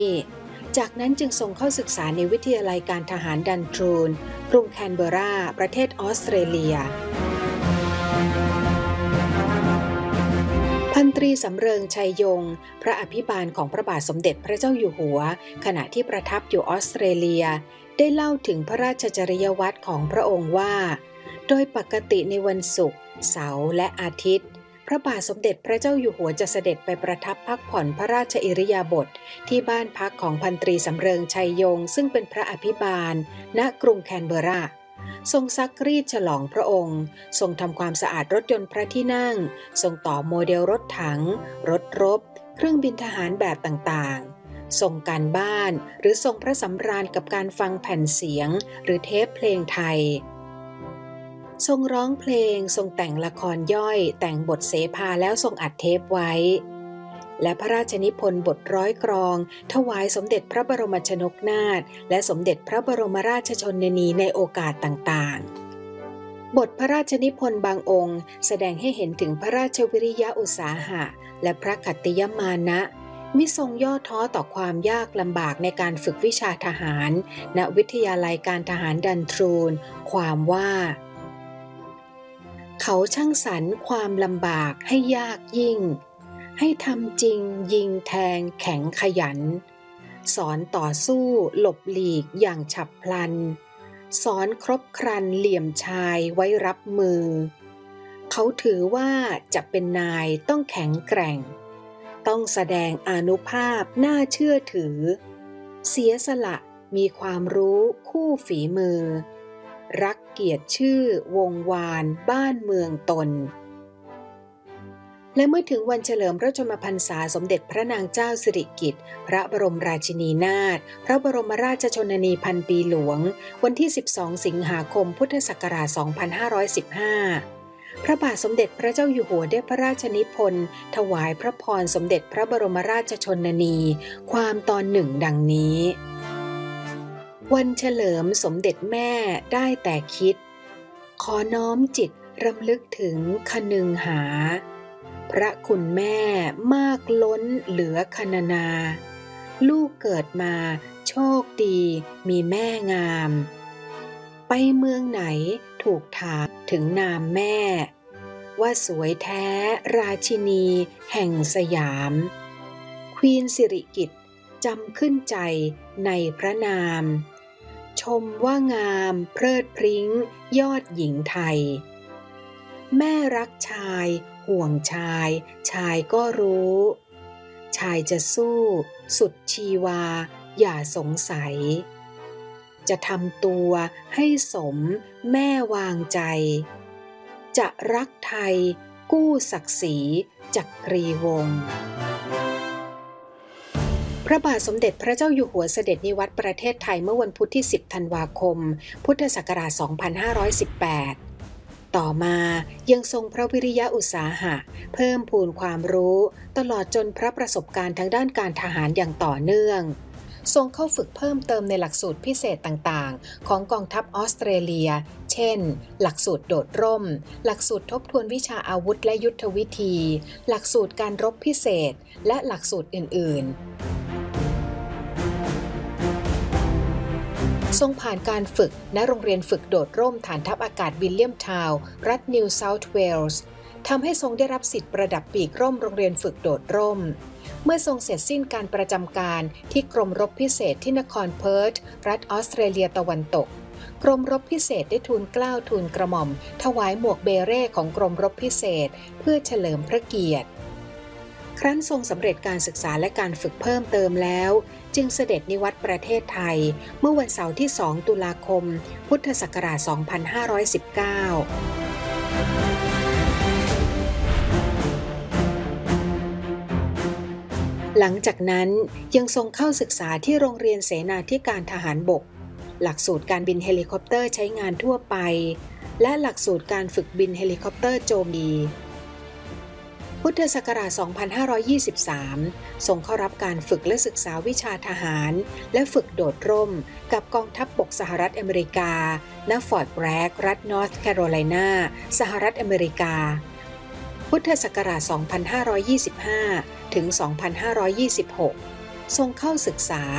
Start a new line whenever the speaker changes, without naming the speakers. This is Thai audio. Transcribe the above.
จากนั้นจึงส่งเข้าศึกษาในวิทยาลัยการทหารดันทรูนกรุงแคนเบอร์ราประเทศออสเตรเลียพันตรีสำเริงชัยยงพระอภิบาลของพระบาทสมเด็จพระเจ้าอยู่หัวขณะที่ประทับอยู่ออสเตรเลียได้เล่าถึงพระราชจริยวัตรของพระองค์ว่าโดยปกติในวันศุกร์เสาร์และอาทิตย์พระบาทสมเด็จพระเจ้าอยู่หัวจะเสด็จไปประทับพักผ่อนพระราชอิริยาบถที่บ้านพักของพันตรีสำเริงชัยยงซึ่งเป็นพระอภิบาลณกรุงแคนเบอร์ราทรงซักรีดฉลองพระองค์ทรงทำความสะอาดรถยนต์พระที่นั่งทรงต่อโมเดลรถถังรถรบเครื่องบินทหารแบบต่างๆทรงการบ้านหรือทรงพระสำราญกับการฟังแผ่นเสียงหรือเทปเพลงไทยทรงร้องเพลงทรงแต่งละครย่อยแต่งบทเสภาแล้วทรงอัดเทปไว้และพระราชนิพนธ์บทร้อยกรองถวายสมเด็จพระบรมชนกนาถและสมเด็จพระบรมราชชนนีในโอกาสต่างๆบทพระราชนิพนธ์บางองค์แสดงให้เห็นถึงพระราชวิริยะอุตสาหะและพระขัตติยมานะมิทรงย่อท้อต่อความยากลำบากในการฝึกวิชาทหารณวิทยาลัยการทหารดันทรูนความว่าเขาช่างสรรความลำบากให้ยากยิ่งให้ทำจริงยิงแทงแข็งขยันสอนต่อสู้หลบหลีกอย่างฉับพลันสอนครบครันเหลี่ยมชายไว้รับมือเขาถือว่าจะเป็นนายต้องแข็งแกร่งต้องแสดงอานุภาพน่าเชื่อถือเสียสละมีความรู้คู่ฝีมือรักเกียรติชื่อวงวานบ้านเมืองตนและเมื่อถึงวันเฉลิมพระชนมพรรษาสมเด็จพระนางเจ้าสิริกิติ์พระบรมราชินีนาถพระบรมราชชนนีพันปีหลวงวันที่12สิงหาคมพุทธศักราช2515พระบาทสมเด็จพระเจ้าอยู่หัวได้พระราชนิพนธ์ถวายพระพรสมเด็จพระบรมราชชนนีความตอนหนึ่งดังนี้วันเฉลิมสมเด็จแม่ได้แต่คิดขอน้อมจิตรำลึกถึงคนึงหาพระคุณแม่มากล้นเหลือครรณนาลูกเกิดมาโชคดีมีแม่งามไปเมืองไหนถูกถามถึงนามแม่ว่าสวยแท้ราชินีแห่งสยามควีนสิริกิติ์จำขึ้นใจในพระนามชมว่างามเพลิดพริ้งยอดหญิงไทยแม่รักชายห่วงชายชายก็รู้ชายจะสู้สุดชีวาอย่าสงสัยจะทำตัวให้สมแม่วางใจจะรักไทยกู้ศักดิ์ศรีจักรีวงศ์พระบาทสมเด็จพระเจ้าอยู่หัวเสด็จนิวัตรประเทศไทยเมื่อวันพุธที่10ธันวาคมพุทธศักราช2518ต่อมายังทรงพระวิริยะอุตสาหะเพิ่มพูนความรู้ตลอดจนพระประสบการณ์ทางด้านการทหารอย่างต่อเนื่องทรงเข้าฝึกเพิ่มเติมในหลักสูตรพิเศษต่างๆของกองทัพออสเตรเลียเช่นหลักสูตรโดดร่มหลักสูตรทบทวนวิชาอาวุธและยุทธวิธีหลักสูตรการรบพิเศษและหลักสูตรอื่นๆทรงผ่านการฝึกณโรงเรียนฝึกโดดร่มฐานทัพอากาศวิลเลียมทาวน์รัฐนิวเซาท์เวลส์ทำให้ทรงได้รับสิทธิประดับปีกร่มโรงเรียนฝึกโดดร่มเมื่อทรงเสร็จสิ้นการประจำการที่กรมรบพิเศษที่นครเพิร์ธรัฐออสเตรเลียตะวันตกกรมรบพิเศษได้ทูลเกล้าทูลกระหม่อมถวายหมวกเบเร่ของกรมรบพิเศษเพื่อเฉลิมพระเกียรติครั้นทรงสำเร็จการศึกษาและการฝึกเพิ่มเติมแล้วจึงเสด็จนิวัตรประเทศไทยเมื่อวันเสาร์ที่2ตุลาคมพุทธศักราช2519หลังจากนั้นยังทรงเข้าศึกษาที่โรงเรียนเสนาธิการทหารบกหลักสูตรการบินเฮลิคอปเตอร์ใช้งานทั่วไปและหลักสูตรการฝึกบินเฮลิคอปเตอร์โจมตีพุทธศักราช2523ทรงเข้ารับการฝึกและศึกษาวิชาทหารและฝึกโดดร่มกับกองทัพบกสหรัฐอเมริกาณฟอร์ตแบรกรัฐนอร์ทแคโรไลนาสหรัฐอเมริกาพุทธศักราช2525ถึง2526 ทรงเข้าศึกษา